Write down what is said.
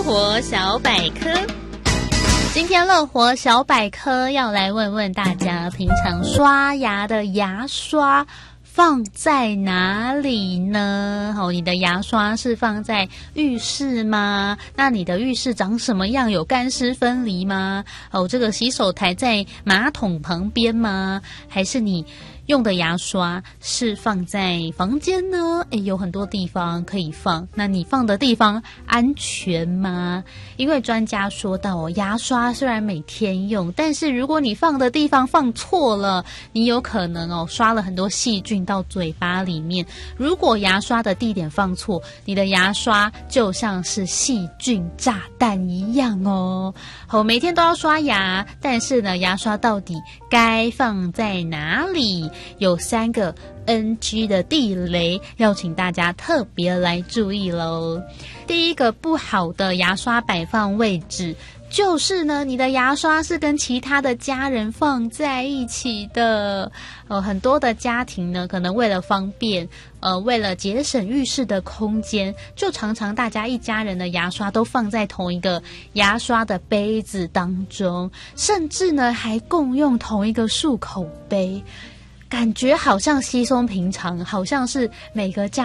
活小百科。今天乐活小百科要来问问大家，平常刷牙的牙刷放在哪里呢？你的牙刷是放在浴室吗？那你的浴室长什么样？有干湿分离吗？这个洗手台在马桶旁边吗？还是你用的牙刷是放在房间呢？有很多地方可以放，那你放的地方安全吗？因为专家说到牙刷虽然每天用，但是如果你放的地方放错了，你有可能刷了很多细菌到嘴巴里面。如果牙刷的地点放错，你的牙刷就像是细菌炸弹一样哦。每天都要刷牙，但是呢，牙刷到底该放在哪里？有3个 NG 的地雷，要请大家特别来注意咯。第一个不好的牙刷摆放位置，就是呢，你的牙刷是跟其他的家人放在一起的。很多的家庭呢，可能为了方便，为了节省浴室的空间，就常常大家一家人的牙刷都放在同一个牙刷的杯子当中，甚至呢还共用同一个漱口杯。感觉好像稀松平常，好像是每个家